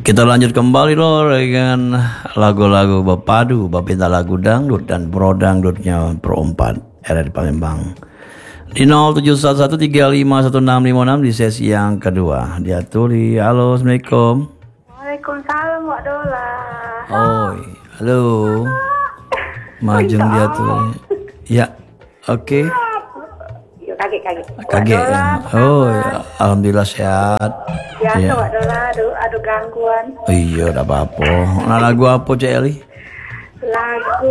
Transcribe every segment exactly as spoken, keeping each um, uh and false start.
Kita lanjut kembali loh dengan lagu-lagu Bapadu, Bapinta lagu dangdut dan pro dangdutnya Pro empat R R Palembang. Di nol tujuh satu satu tiga lima satu enam lima enam di sesi yang kedua. Dia tuli, halo, assalamualaikum. Waalaikumsalam, Wak Dola. Oi, halo. Majeng dia tuh. Ya, oke. Okay. Yuk, kaget-kaget. Kaget ya. Oh, ya. Alhamdulillah sehat. Biasa, Ya. Wak Dola, aduh, aduh gangguan. Oh, iya, udah apa-apa. Nah, lagu apa, Cek Eli? Lagu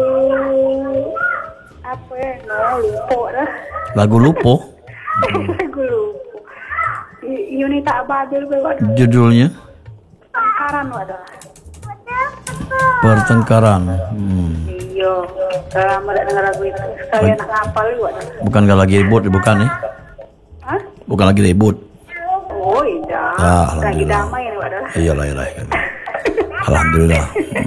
apa ya? No, lupa dah. Lagu Lupo. Lagu lupa. Y- Yunita Ababil, Wak Dola. Judulnya Angkaran, Wak Dola. Pertengkaran. Hmm. Iya, lama tak dengar lagu itu. Sekali nak ngapal, Wak Dola. Bukan gak lagi ribut, bukan ya? Hah? Bukan lagi ribut. Oh, iya. Ah, Lagi alhamdulillah. damai nih, Wak Dola. Iyalah, iyalah. Alhamdulillah.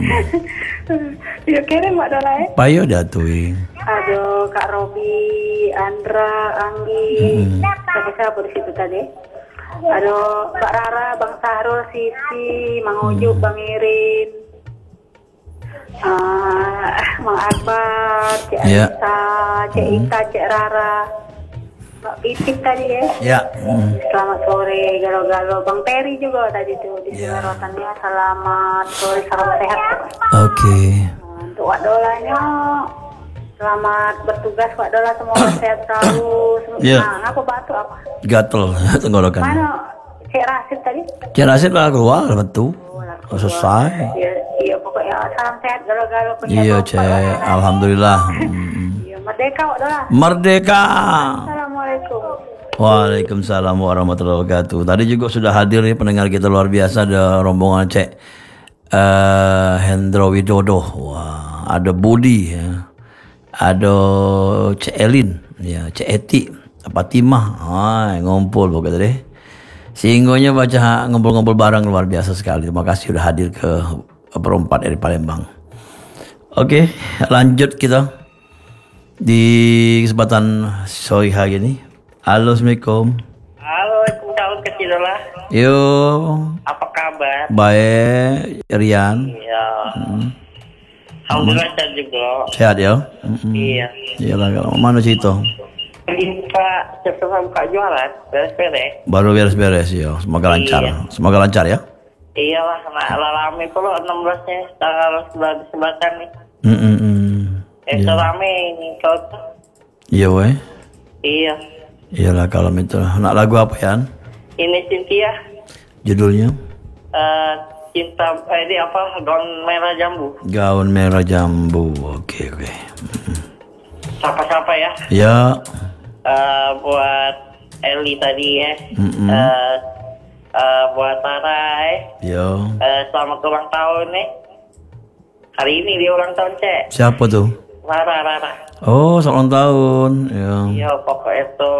Yuk, kirim, Wak Dola, ya. Payo dah tuh. Aduh, Kak Robi, Andra, Anggi, siapa-siapa di situ tadi? Aduh, Mbak Rara, Bang Sahrul, Sisi, Mang Ujuk, Bang Irin, uh, Mang Akbar, Cik Ya. Anissa, Cik Ika, Cik Rara, Mbak Pipit tadi ya. Ya. Hmm. Selamat sore, galau-galau. Bang Peri juga tadi tuh di Ya. rotannya. Selamat sore, salam sehat. Oke. Nah, untuk Wak Dolanya, selamat bertugas Wak Dola, semoga sehat selalu. Sem- Ya. Nah, ngapa batuk apa? Gatel tenggorokan. Mana Cik Rasid tadi? Cik Rasid lah keluar betul. Oh, lah, Oh, selesai. Iya, iya pokoknya salam sehat, galau-galau. punya Iya, bapak, Cek. Wak Dola. Alhamdulillah. Hmm. Iya, merdeka Wak Dola. Merdeka. Assalamualaikum. Waalaikumsalam warahmatullahi wabarakatuh. Tadi juga sudah hadir ya pendengar kita luar biasa, ada rombongan Cek eh Hendro Widodo. Wah, ada Budi ya. Ada Cek Elin, ya, Cek Eti, apa Timah. Ah, ngumpul pokoknya deh. Sehinggonya baca ngumpul-ngumpul bareng luar biasa sekali. Terima kasih sudah hadir ke perempat dari Palembang. Oke, lanjut kita di kesempatan sore hari ini. Halo, assalamualaikum. Halo, tahun kecil lah. Yo, Apa kabar? baik, Rian. Iya. Alhamdulillah saya juga. Sehat ya? Mm-mm. Iya. Iyalah, kalau mana cerita? Ini Pak, setelah buka jualan, beres-beres. Baru beres-beres ya. Semoga lancar. Iya. Semoga lancar ya. Iyalah, kena lalami kalau enam belasnya tanggal sebelas nih. Mm-mm. Eh, Iya. rame ini kau. Iya, weh. Iya. Iyalah kalau itu. Nak lagu apa ya? Ini Cynthia. Judulnya? Eh, cinta, eh, ini apa? Gaun merah jambu. Gaun merah jambu. Oke, oke. Siapa-siapa ya? Ya. Eh, buat Eli tadi ya. Mm-mm. Eh, eh, buat Tara eh. Yo. Eh, selamat ulang tahun nih. Hari ini dia ulang tahun, Cek. Siapa tuh? Rara, Rara. Oh, selamat ulang tahun. Ya. Iya, pokoknya itu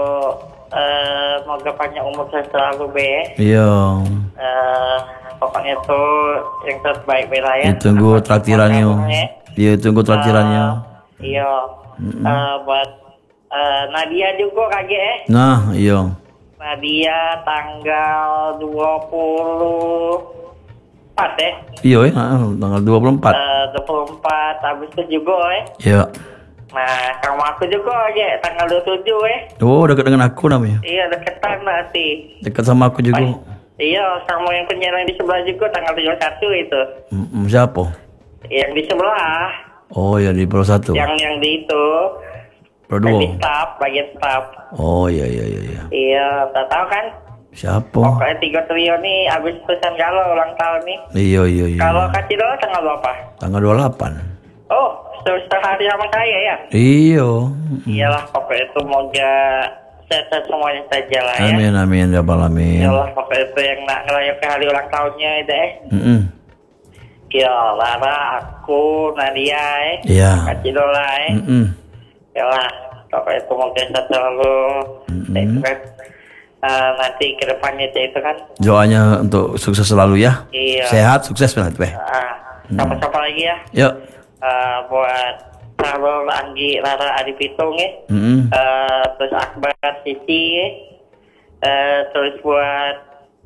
eh semoga panjang umur saya selalu be. Iya. Eh, pokoknya itu yang terbaik bela ya. Ditunggu Apa- traktirannya. semuanya. Iya, tunggu traktirannya. Eh, iya. Eh, buat eh, Nadia juga kaget eh. Nah, iya. Nadia tanggal dua puluh empat eh. Iya, ya, tanggal dua puluh empat. Eh, dua puluh empat Agustus juga eh. Iya. Nah, kamu aku juga aja tanggal dua puluh tujuh eh. Oh, dekat dengan aku namanya. Iya, deketan nanti. Dekat sama aku juga. Iya, sama yang penyiar yang di sebelah juga tanggal tujuh puluh satu itu. Mm, siapa? Yang di sebelah, Oh, ya di Pro satu. yang yang di itu, Pro yang di dua. staff, bagian staff. Oh, iya iya iya iya. Iya, tak tahu kan? Siapa? Pokoknya tiga trio nih, Agustusan kalau ulang tahun nih. Iya iya iya. Kalau kasih doa tanggal berapa? Tanggal dua puluh delapan. Oh, se- sehari sama saya ya? Iya. Iyalah, pokoknya itu moga sehat semuanya saja lah ya. Amin amin ya rabbal alamin. Iyalah, pokoknya itu yang nak ngerayakan hari ulang tahunnya itu eh. Mm-mm. Iya, Lara, aku, Nadia eh. Iya. Kasih doa eh. Mm-mm. Yalah, pokoknya itu mungkin saya selalu Mm-mm. itu kan eh, nanti ke depannya itu kan Doanya untuk sukses selalu ya. iya. Sehat, sukses banget, Weh. Ah, siapa-siapa lagi ya? Yuk. Eh, buat Sarul, Anggi, Rara, Adi Pitung ya. Mm-mm. Eh, terus Akbar, Sisi ya. Eh, terus buat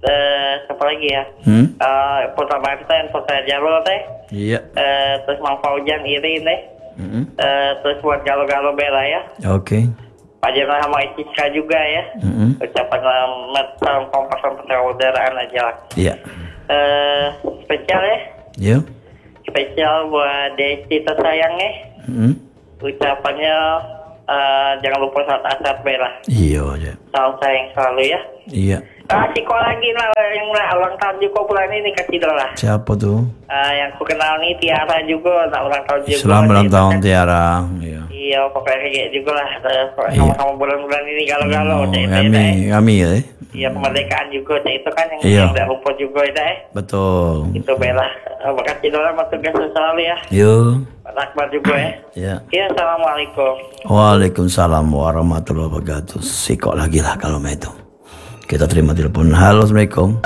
eh, siapa lagi ya? Hmm? Eh, Putra Banten, Putra Jalur teh. Iya. Eh, terus Mang Faujan Irin teh. Mm-mm. Eh, terus buat Galo-Galo Bella ya. Oke. Pak Jenderal sama Iska juga ya. Mm-mm. Ucapan selamat tahun kompasan persaudaraan aja lah. Iya. Eh, spesial ya. Iya. Spesial buat Desi tersayang ya. Mm-mm. Ucapannya eh, jangan lupa saat asar Bella. Iya aja. Salam sayang selalu ya. Iya. Kasih kau lagi lah yang ulang tahun juga bulan ini kasih dulu lah. Siapa tuh? Uh, yang ku kenal nih Tiara juga, nak ulang tahun juga. Selamat ulang Itu tahun kan. Tiara. Iya. Iya, pokoknya kayak juga lah. Uh, Iya. Sama-sama bulan-bulan ini galau-galau. Oh, Cek, cek, kami, cek. kami ya. eh. Iya, kemerdekaan juga. Cek, itu kan yang Iya. yang tidak lupa juga ya. Eh. Betul. Itu Bella. Uh, makasih dulu sama tugas selalu ya. Yo. Pak Akbar juga ya. Ya. Iya, assalamualaikum. Waalaikumsalam warahmatullahi wabarakatuh. Sikok lagi lah kalau itu. Kita terima telepon. Halo, Assalamualaikum.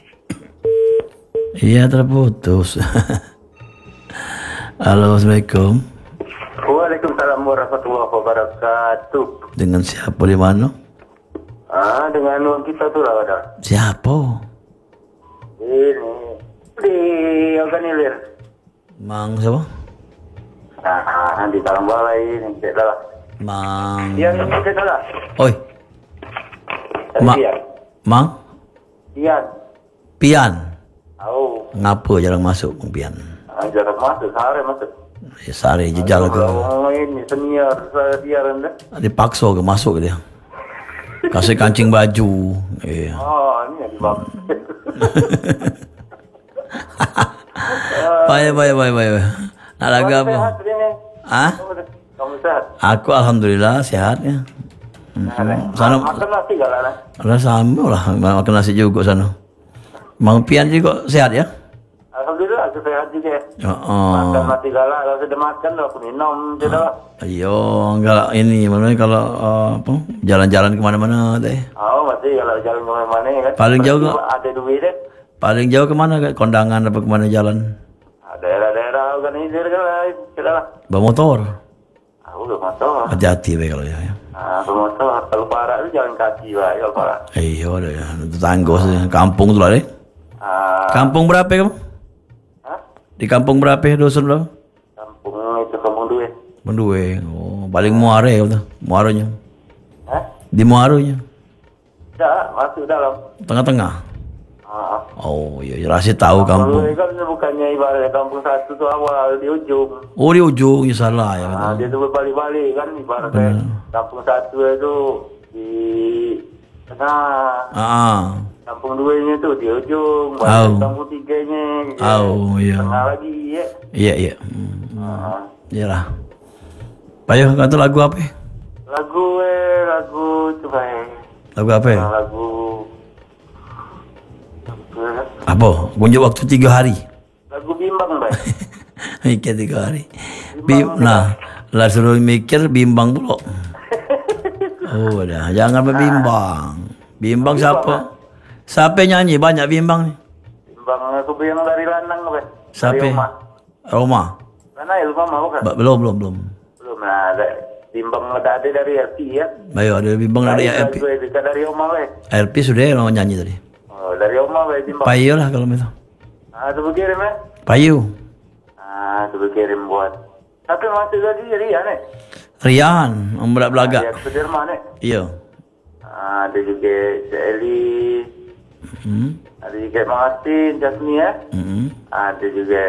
Iya, terputus. Halo, Assalamualaikum. Waalaikumsalam warahmatullahi wabarakatuh. Dengan siapa di mana? Ah, dengan uang kita tuh lah ada. Siapa? Ini di Organilir. Mang siapa? Nah, di dalam balai ini tidak lah. Mang. Yang ini tidak lah. Oi, Ma- Iya. Mang Iya. Pian. Oh, Ngapa jarang masuk, Mang Pian? ah, jarang masuk, sehari masuk. Ya, sehari jejal ke. Oh, ini senior saya anda. Dipaksa ke masuk dia. Kasih kancing baju. Iya. Oh, ini yang di bawah. Baik, baik, baik, baik. Nak lagu Kamu apa? sehat ini? Ah? Kamu- Kamu sehat? Aku alhamdulillah sehat ya. Hmm. Sana Makan nasi gak lah? ada sama lah, makan nasi juga sana. Mang Pian juga sehat ya? Alhamdulillah, aku sehat juga. Oh, Makan mati galak, kalau sudah makan, aku minum, tidak. ayo, enggak ini, mana kalau uh, apa? Jalan-jalan kemana-mana deh. Oh, mati kalau jalan kemana-mana kan. Paling jauh Berarti nggak? ada duit deh. Paling jauh kemana? Kak? Kondangan apa kemana jalan? Daerah-daerah organisir kan lah, tidak lah. Bawa motor. Aku udah motor. Hati-hati be kalau ya. ya. Ah, aku motor. Kalau parah itu jalan kaki lah, kalau parah. Iya, ada ya. Tetangga sih. Kampung tuh lah deh. Ah, Kampung berapa kamu? hah? Di kampung berapa? Dusun berapa? Kampung itu kampung duit. Mendue. Oh, paling Muare ya, Muaronya. Hah? Di Muaronya. Tidak, masuk dalam. Tengah-tengah. Ah, Oh, iya, rasanya tahu kampung. kampung. Kan bukannya ibarat kampung satu tuh awal di ujung. Oh, di ujung, ya salah ya. Nah, dia tuh berbalik-balik kan ibaratnya kampung satu itu di tengah, Ah, kampung duanya tuh di ujung, Oh. balik kampung tiganya, gitu. oh, iya. Tengah lagi ya. Iya, iya. Hmm, Nah, iyalah. Payo, kata lagu apa? lagu eh lagu coba eh. Lagu apa? Nah, lagu Apa? Kunjuk waktu tiga hari. lagu bimbang baik. Mikir tiga hari. Bim, nah, lah suruh mikir bimbang pula. Oh, dah. Jangan berbimbang. Bimbang siapa? Siapa nyanyi? Banyak bimbang nih. Bimbang aku yang dari Lanang baik. Siapa? Dari rumah. Roma. Mana ya rumah mau kan? Ba- Belum, belum, belum. Belum ada. Bimbang ada ada dari R P ya. Bayo, ada bimbang dari R P. Lagu itu dari Oma baik. R P sudah yang nyanyi tadi. Oh, dari Oma baik bimbang. Payo lah kalau itu. Ah, coba kirim ya. Payo. Ah, coba kirim buat. Tapi masih tadi Rian eh. Rian, orang belak-belaga. Rian Sudirman eh. Iya. Ah, ada juga Cik Eli. Hmm. Ada juga Mang Asin, Jasmine ya. Hmm. Ada juga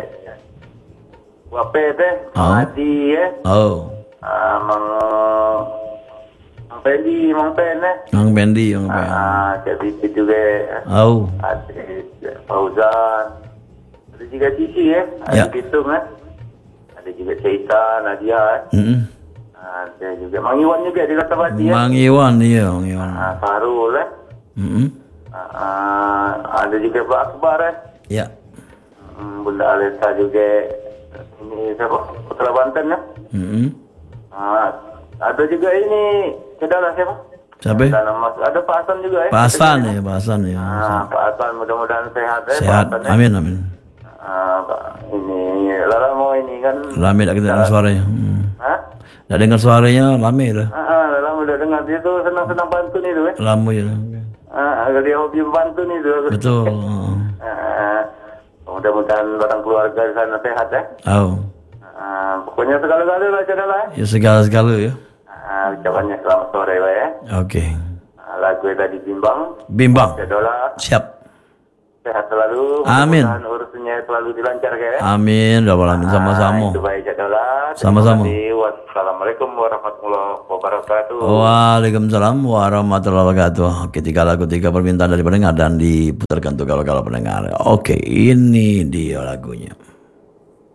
Wape teh, Mang Oh. Adi ya. Oh. Ah, Mang Mang Pendi, Mang Pen eh. Mang Bendi, Mang Bendi. Ah, Cik Bibi juga. Oh. Ada Cik Fauzan. Ada juga Cici ya. Ya. Ada Pitung eh. Ada juga Cita, Nadia eh. Hmm. Ada juga Mang Iwan juga di Kota Bati ya. Mang Iwan, iya, Mang Iwan. Ah, Farul eh. Hmm. Ah, ada juga Pak Akbar eh. Ya. Hmm, Bunda Aleta juga. Ini siapa? Putra Banten ya. Hmm. Ah, ada juga ini. Saudara siapa? Siapa? Ada Mas, ada Pak Hasan juga ya. Pak Hasan ya, Pak Hasan ya. Ah, Pak Hasan mudah-mudahan sehat ya. Sehat, Pak Hasan, ya. amin, amin. Ah, Pak, ini Lara mau ini kan. Lame tak kita dengar suaranya. Hmm. Hah? Tak dengar suaranya, lame dah. Ah, ah, Lara udah dengar dia tuh senang-senang pantun itu ya. Lama ya. Ah, dia hobi membantu nih tuh. Betul. Ah, mudah-mudahan barang keluarga di sana sehat ya. Oh. Ah, pokoknya segala-galanya lah Cak lah. Ya segala-segala ya. Ah, ucapannya selamat sore Pak ya. Oke. Ah, lagu yang tadi bimbang. Bimbang. Cak Dola. Siap. Sehat selalu. Amin. Mudah-mudahan urusannya selalu dilancarkan ya. Amin. Alamin sama-sama. Ah, itu baik Cak Dola. Sama-sama. Wassalamualaikum warahmatullahi wabarakatuh. Waalaikumsalam warahmatullahi wabarakatuh. Oke, tiga lagu, tiga permintaan dari pendengar dan diputarkan untuk kalau-kalau pendengar. Oke, ini dia lagunya.